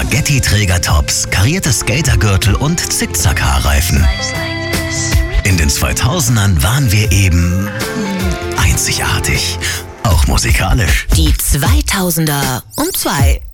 Spaghetti-Trägertops, karierte Skatergürtel und Zickzack-Haarreifen. In den 2000ern waren wir eben einzigartig, auch musikalisch. Die 2000er um 2.